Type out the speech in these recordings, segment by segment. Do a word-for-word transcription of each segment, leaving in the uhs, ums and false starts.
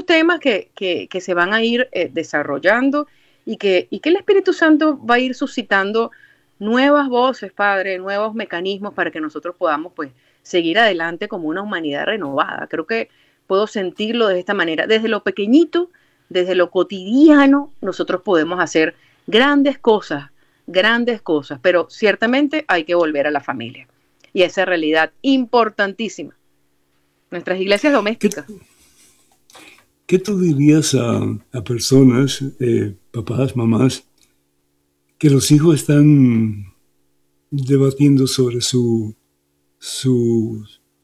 temas que, que, que se van a ir eh, desarrollando y que, y que el Espíritu Santo va a ir suscitando nuevas voces, Padre, nuevos mecanismos para que nosotros podamos pues seguir adelante como una humanidad renovada. Creo que puedo sentirlo de esta manera. Desde lo pequeñito, desde lo cotidiano, nosotros podemos hacer grandes cosas, grandes cosas, pero ciertamente hay que volver a la familia y a esa realidad importantísima. Nuestras iglesias ¿Qué, domésticas. qué tú dirías a, a personas, eh, papás, mamás, que los hijos están debatiendo sobre su su,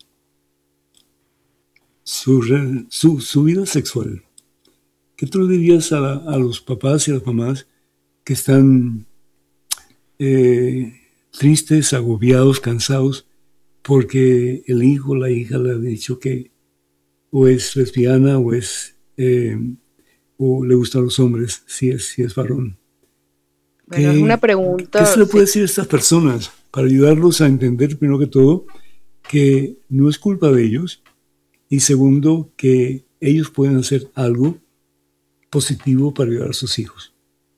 su, re- su, su vida sexual? ¿Qué tú le dirías a, a los papás y a las mamás que están eh, tristes, agobiados, cansados, porque el hijo o la hija le ha dicho que o es lesbiana o es eh, o le gustan los hombres, si es, si es varón? Bueno, es una ¿Qué, ¿Qué se pregunta, le puede sí. decir a estas personas para ayudarlos a entender, primero que todo, que no es culpa de ellos, y segundo, que ellos pueden hacer algo positivo para ayudar a sus hijos?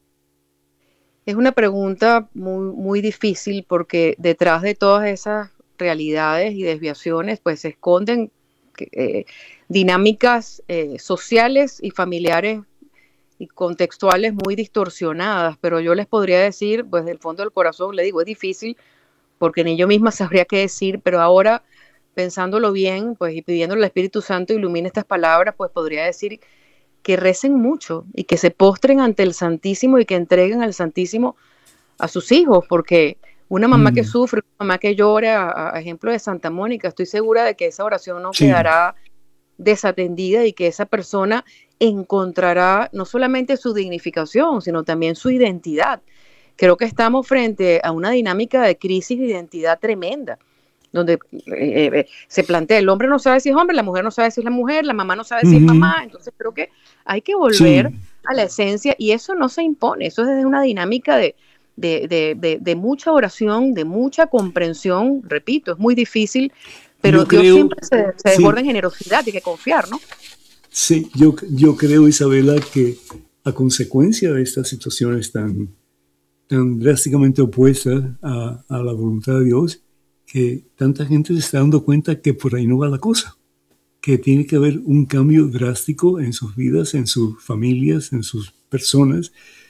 Es una pregunta muy, muy difícil porque detrás de todas esas realidades y desviaciones, pues se esconden eh, dinámicas eh, sociales y familiares y contextuales muy distorsionadas, pero yo les podría decir, pues del fondo del corazón, le digo, es difícil porque ni yo misma sabría qué decir, pero ahora pensándolo bien, pues y pidiéndole al Espíritu Santo ilumine estas palabras, pues podría decir que recen mucho y que se postren ante el Santísimo y que entreguen al Santísimo a sus hijos, porque una mamá que Mm, sufre, una mamá que llora, a, a ejemplo de Santa Mónica, estoy segura de que esa oración no sí, quedará desatendida y que esa persona encontrará no solamente su dignificación, sino también su identidad. Creo que estamos frente a una dinámica de crisis de identidad tremenda, donde eh, eh, se plantea, el hombre no sabe si es hombre, la mujer no sabe si es la mujer, la mamá no sabe si es ujú, mamá, entonces creo que hay que volver sí. a la esencia y eso no se impone, eso es desde una dinámica de, de, de, de, de mucha oración, de mucha comprensión, repito, es muy difícil, pero Yo Dios creo, siempre se, se desborda sí, en generosidad, hay que confiar, ¿no? sí, yo, yo creo, Isabela, que a consecuencia de estas situaciones tan, tan drásticamente opuestas a, a la voluntad de Dios, que tanta gente se está dando cuenta que por ahí no va la cosa, que tiene que haber un cambio drástico en sus vidas, en sus familias, en sus personas,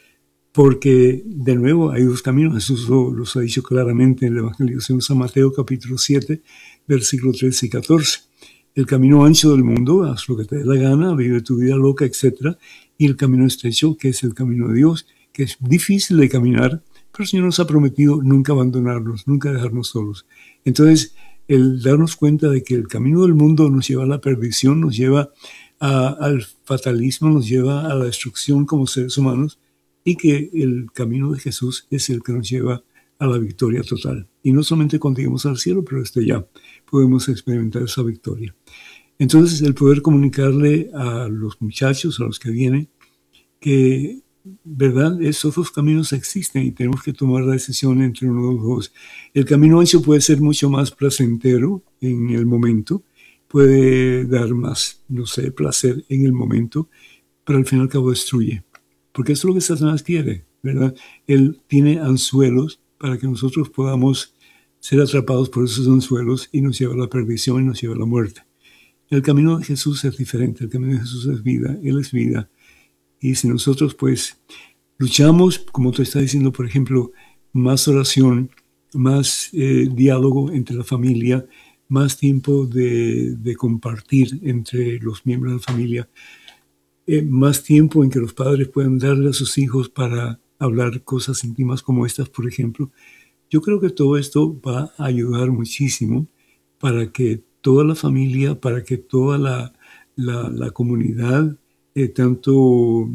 porque de nuevo hay dos caminos. Jesús lo, los ha dicho claramente en el Evangelio según San Mateo capítulo siete, versículos trece y catorce. El camino ancho del mundo, haz lo que te dé la gana, vive tu vida loca, etcétera. Y el camino estrecho, que es el camino de Dios, que es difícil de caminar, pero el Señor nos ha prometido nunca abandonarnos, nunca dejarnos solos. Entonces, el darnos cuenta de que el camino del mundo nos lleva a la perdición, nos lleva a, al fatalismo, nos lleva a la destrucción como seres humanos, y que el camino de Jesús es el que nos lleva a la victoria total. Y no solamente cuando lleguemos al cielo, pero desde ya podemos experimentar esa victoria. Entonces, el poder comunicarle a los muchachos, a los que vienen, que, ¿verdad?, esos dos caminos existen y tenemos que tomar la decisión entre uno de los dos. El camino ancho puede ser mucho más placentero en el momento, puede dar más, no sé, placer en el momento, pero al fin y al cabo destruye. Porque eso es lo que Satanás quiere, ¿verdad? Él tiene anzuelos para que nosotros podamos ser atrapados por esos anzuelos y nos lleva a la perdición y nos lleva a la muerte. El camino de Jesús es diferente, el camino de Jesús es vida, Él es vida. Y si nosotros pues luchamos, como tú estás diciendo, por ejemplo, más oración, más eh, diálogo entre la familia, más tiempo de, de compartir entre los miembros de la familia, eh, más tiempo en que los padres puedan darle a sus hijos para hablar cosas íntimas como estas, por ejemplo. Yo creo que todo esto va a ayudar muchísimo para que toda la familia, para que toda la, la, la comunidad, eh, tanto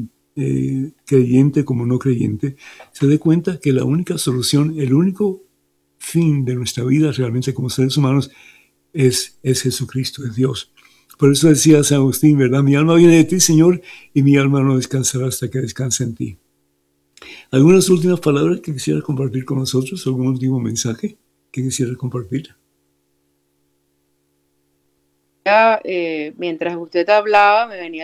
eh, creyente como no creyente, se dé cuenta que la única solución, el único fin de nuestra vida realmente como seres humanos es, es Jesucristo, es Dios. Por eso decía San Agustín, ¿verdad? Mi alma viene de ti, Señor, y mi alma no descansará hasta que descanse en ti. ¿Algunas últimas palabras que quisieras compartir con nosotros? ¿Algún último mensaje que quisieras compartir? Ya, eh, mientras usted hablaba, me venía